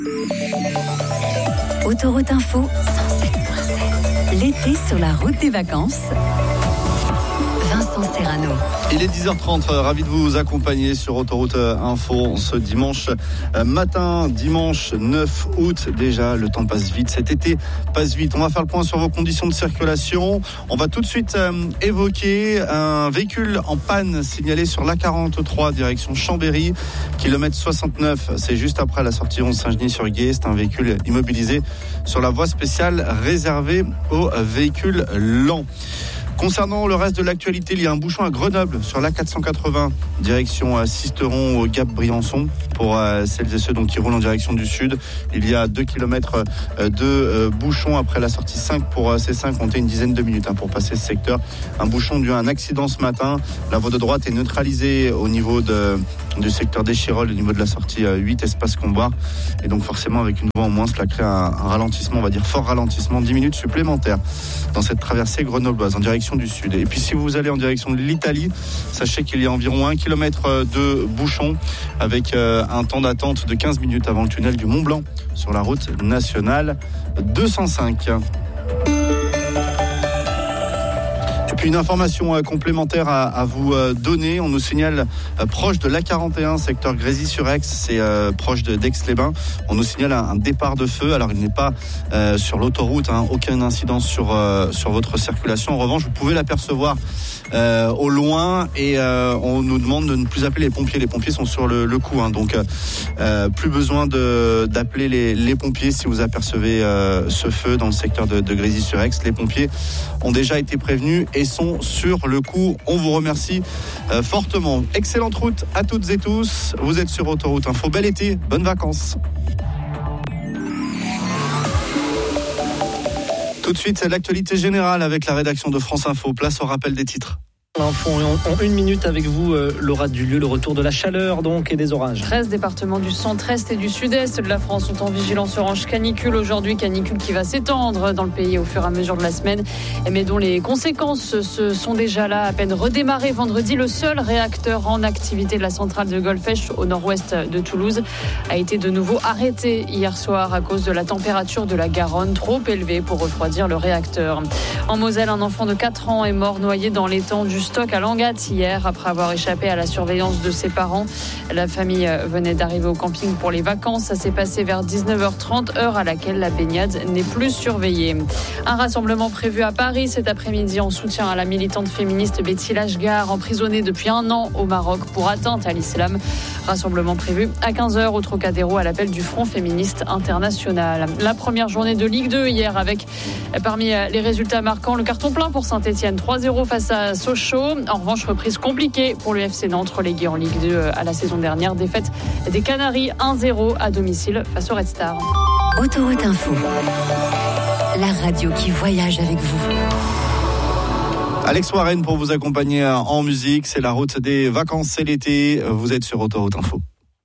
Autoroute Info 107.7. L'été sur la route des vacances. Vincent Serrano. Il est 10h30, ravi de vous accompagner sur Autoroute Info ce dimanche matin, dimanche 9 août. Déjà, le temps passe vite, cet été passe vite. On va faire le point sur vos conditions de circulation. On va tout de suite évoquer un véhicule en panne signalé sur l'A43 direction Chambéry, kilomètre 69. C'est juste après la sortie 11 Saint-Genis-sur-Guiers. C'est un véhicule immobilisé sur la voie spéciale réservée aux véhicules lents. Concernant le reste de l'actualité, il y a un bouchon à Grenoble sur l'A480, direction Sisteron au Gap Briançon. Pour celles et ceux qui roulent en direction du sud, il y a 2 km de bouchon après la sortie 5 pour C5. Comptez une dizaine de minutes pour passer ce secteur. Un bouchon dû à un accident ce matin. La voie de droite est neutralisée au niveau du secteur d'Échirolles, au niveau de la sortie 8 espace Comboire. Et donc forcément avec une voie en moins, cela crée un ralentissement, on va dire fort ralentissement, 10 minutes supplémentaires dans cette traversée grenobloise en direction du sud. Et puis si vous allez en direction de l'Italie, sachez qu'il y a environ 1 km de bouchon avec un temps d'attente de 15 minutes avant le tunnel du Mont Blanc sur la route nationale 205. Et puis une information complémentaire à vous donner. On nous signale proche de l'A41, secteur Grésy-sur-Aix, c'est proche d'Aix-les-Bains. On nous signale un départ de feu. Alors il n'est pas sur l'autoroute, aucun incident sur votre circulation. En revanche, vous pouvez l'apercevoir au loin et on nous demande de ne plus appeler les pompiers. Les pompiers sont sur le coup, donc plus besoin d'appeler les pompiers si vous apercevez ce feu dans le secteur de Grésy-sur-Aix. Les pompiers ont déjà été prévenus et sont sur le coup. On vous remercie fortement. Excellente route à toutes et tous. Vous êtes sur Autoroute Info. Bel été, bonnes vacances. Tout de suite, c'est l'actualité générale avec la rédaction de France Info. Place au rappel des titres. L'info en une minute avec vous, Laura Dulieu, le retour de la chaleur et des orages. 13 départements du centre-est et du sud-est de la France sont en vigilance orange canicule aujourd'hui, canicule qui va s'étendre dans le pays au fur et à mesure de la semaine, mais dont les conséquences sont déjà là. À peine redémarré vendredi, le seul réacteur en activité de la centrale de Golfech au nord-ouest de Toulouse a été de nouveau arrêté hier soir à cause de la température de la Garonne, trop élevée pour refroidir le réacteur. En Moselle, un enfant de 4 ans est mort noyé dans l'étang du Stock à Langat hier après avoir échappé à la surveillance de ses parents. La famille venait d'arriver au camping pour les vacances. Ça s'est passé vers 19h30, heure à laquelle la baignade n'est plus surveillée. Un rassemblement prévu à Paris cet après-midi en soutien à la militante féministe Betty Lashgar, emprisonnée depuis 1 an au Maroc pour atteinte à l'islam. Rassemblement prévu à 15h au Trocadéro à l'appel du Front féministe international. La première journée de Ligue 2 hier avec parmi les résultats marquants le carton plein pour Saint-Etienne 3-0 face à Sochaux. En revanche, reprise compliquée pour le FC Nantes, relégué en Ligue 2 à la saison dernière. Défaite des Canaries 1-0 à domicile face au Red Star. Autoroute Info, la radio qui voyage avec vous. Alex Warren pour vous accompagner en musique. C'est la route des vacances, c'est l'été. Vous êtes sur Autoroute Info.